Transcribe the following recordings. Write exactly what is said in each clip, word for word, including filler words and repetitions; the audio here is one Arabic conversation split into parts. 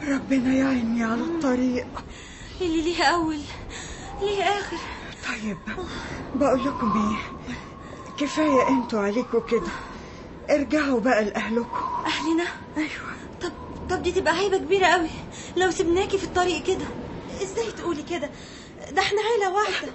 ربنا يعيني على الطريق. اللي ليه أول ليه آخر. طيب بقول لكم ايه، كفاية انتوا عليكم كده، ارجعوا بقى لأهلكم. أهلنا؟ ايوه. طب طب دي تبقى عيبة كبيرة قوي لو سبناكي في الطريق كده. ازاي تقولي كده؟ ده احنا عيلة واحدة.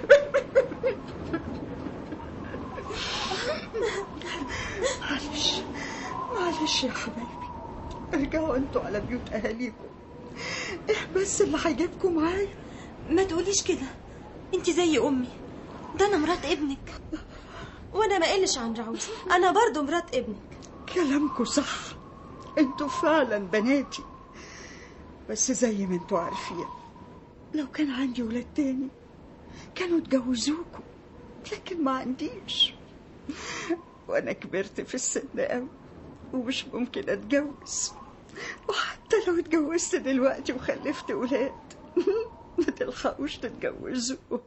معلش معلش يا حبايبي، ارجعوا انتوا على بيوت اهاليكم. ايه بس اللي هيجيبكم معايا؟ ما تقوليش كده، انت زي امي، ده انا مرات ابنك. وانا ما قلش عن رعوز، انا برضو مرات ابنك. كلامكم صح، انتوا فعلا بناتي، بس زي ما انتوا عارفين لو كان عندي ولاد تاني كانوا اتجوزوكم، لكن ما عنديش، وانا كبرت في السن قوي ومش ممكن اتجوز. وحتى لو اتجوزت دلوقتي وخلفت ولاد ما تلحقوش تتجوزوهم.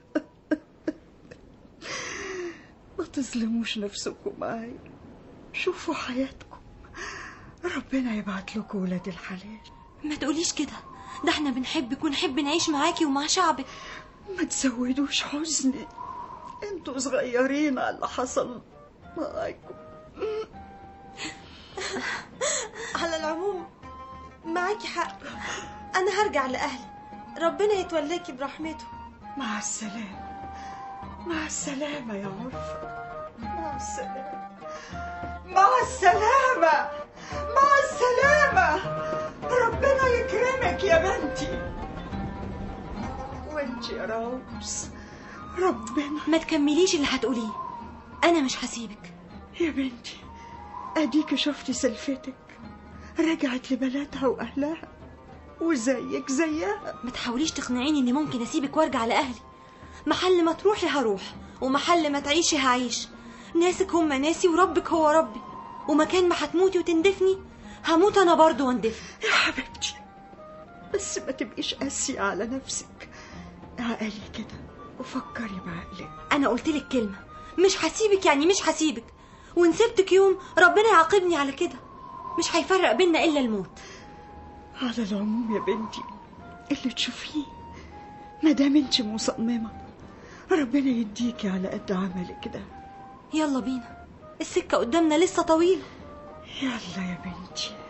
ما تظلموش نفسكم معايا، شوفوا حياتكم، ربنا يبعت لكم ولاد الحلال. ما تقوليش كده، ده احنا بنحبك ونحب نعيش معاكي ومع شعبك. ما تزودوش حزني، انتوا صغيرين على اللي حصل معاكم. على العموم معاكي حق، انا هرجع لاهلي، ربنا يتولاكي برحمته. مع السلامة مع السلامة يا عرفة، مع السلامة مع السلامة مع السلامة. ربنا يكرمك يا بنتي، وانت يا راوس ربنا. ما تكمليش اللي هتقوليه، انا مش هسيبك يا بنتي. اديك شفتي سلفتك رجعت لبلدها واهلها وزيك زيها. ما تحاوليش تقنعيني اني ممكن اسيبك وارجع لاهلي. محل ما تروحي هروح، ومحل ما تعيشي هعيش. ناسك هم ناسي وربك هو ربي، ومكان ما هتموتي وتندفني هموت انا برضو واندفن. يا حبيبتي بس ما تبقيش قاسية على نفسك، عقلي كده وفكري بعقلك. انا قلتلك كلمة، مش هسيبك يعني مش هسيبك، وان سبتك يوم ربنا يعاقبني على كده، مش هيفرق بينا الا الموت. على العموم يا بنتي اللي تشوفيه، ما دام انت مصممة ربنا يديكي على قد عملك ده. يلا بينا، السكة قدامنا لسه طويلة. يلا يا بنتي.